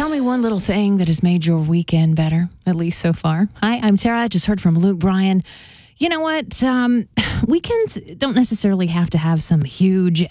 Tell me one little thing that has made your weekend better, at least so far. Hi, I'm Tara. I just heard from Luke Bryan. You know what? Weekends don't necessarily have to have some huge